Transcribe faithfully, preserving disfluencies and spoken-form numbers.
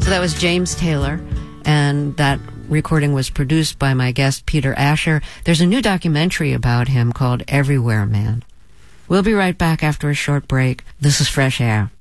So that was James Taylor, and that recording was produced by my guest, Peter Asher. There's a new documentary about him called Everywhere Man. We'll be right back after a short break. This is Fresh Air.